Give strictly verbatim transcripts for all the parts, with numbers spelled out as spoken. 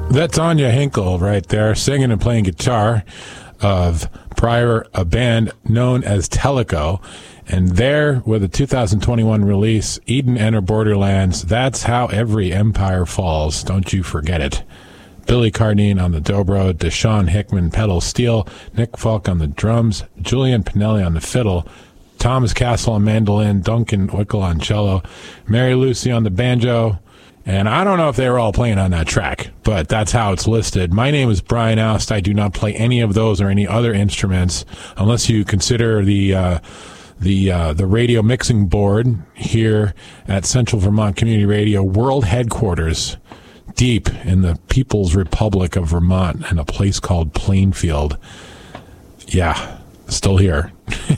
That's Anya Hinkle right there, singing and playing guitar of prior a band known as Teleco. And there, with a two thousand twenty-one release, Eden Enter Borderlands, That's How Every Empire Falls. Don't you forget it. Billy Cardine on the dobro, Deshaun Hickman pedal steel, Nick Falk on the drums, Julian Pinelli on the fiddle, Thomas Castle on mandolin, Duncan Wickel on cello, Mary Lucy on the banjo. And I don't know if they were all playing on that track, but that's how it's listed. My name is Brian Oust. I do not play any of those or any other instruments unless you consider the uh, the uh, the radio mixing board here at Central Vermont Community Radio, world headquarters, deep in the People's Republic of Vermont in a place called Plainfield. Yeah, still here.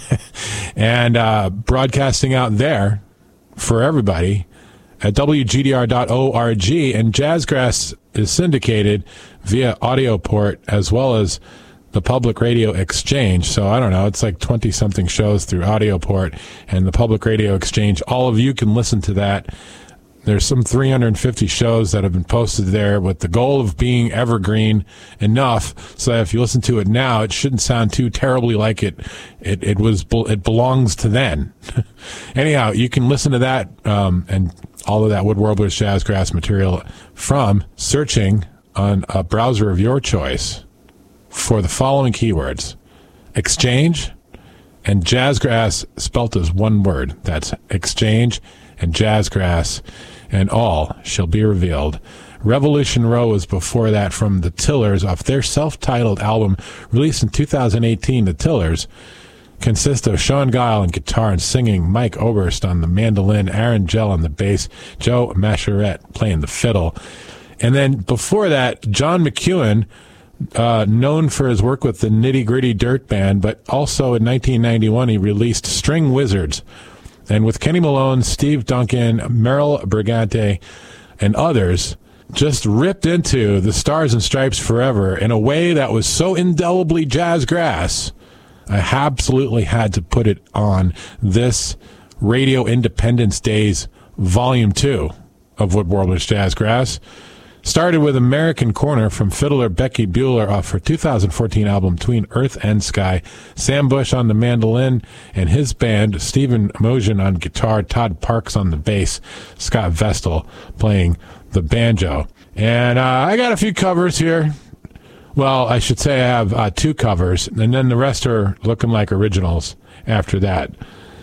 And uh, broadcasting out there for everybody at W G D R dot org, and Jazzgrass is syndicated via AudioPort as well as the Public Radio Exchange. So I don't know, it's like twenty-something shows through AudioPort and the Public Radio Exchange. All of you can listen to that. There's some three hundred fifty shows that have been posted there with the goal of being evergreen enough so that if you listen to it now, it shouldn't sound too terribly like it it, it was it belongs to then. Anyhow, you can listen to that um, and all of that Wood Warblers Jazzgrass material from searching on a browser of your choice for the following keywords: exchange and Jazzgrass spelt as one word. That's exchange and Jazzgrass, and all shall be revealed. Revolution Row was before that from the Tillers off their self-titled album released in two thousand eighteen. The Tillers consist of Sean Guile on guitar and singing, Mike Oberst on the mandolin, Aaron Gell on the bass, Joe Mascherette playing the fiddle. And then before that, John McEwen, uh, known for his work with the Nitty Gritty Dirt Band, but also in nineteen ninety-one he released String Wizards. And with Kenny Malone, Steve Duncan, Merrill Brigante, and others, just ripped into the Stars and Stripes Forever in a way that was so indelibly Jazzgrass, I absolutely had to put it on this Radio Independence Days Volume two of Wood Warblers Jazzgrass. Started with American Corner from fiddler Becky Bueller off her two thousand fourteen album Between Earth and Sky. Sam Bush on the mandolin and his band, Stephen Mosion on guitar, Todd Parks on the bass, Scott Vestal playing the banjo. And uh, I got a few covers here. Well, I should say I have uh, two covers, and then the rest are looking like originals after that.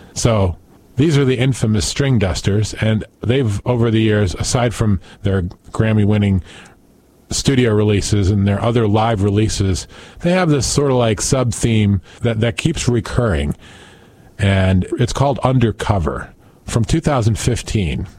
So these are the infamous String Dusters, and they've, over the years, aside from their Grammy-winning studio releases and their other live releases, they have this sort of like sub-theme that, that keeps recurring, and it's called Undercover from two thousand fifteen.